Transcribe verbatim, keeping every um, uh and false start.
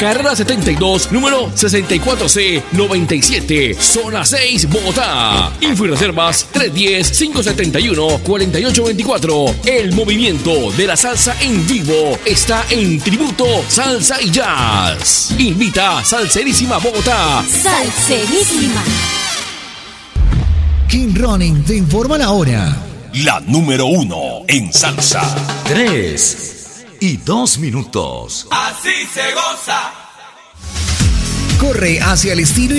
carrera setenta y dos, número sesenta y cuatro C noventa y siete, zona seis, Bogotá. Info y reservas tres uno cero, cinco siete uno, cuatro ocho dos cuatro. El movimiento de la salsa en vivo está en Tributo Salsa y Jazz. Invita Salserísima Bogotá. Salserísima. King Running te informa la hora. La número uno en salsa. Tres y dos minutos. Así se goza. Corre hacia el estilo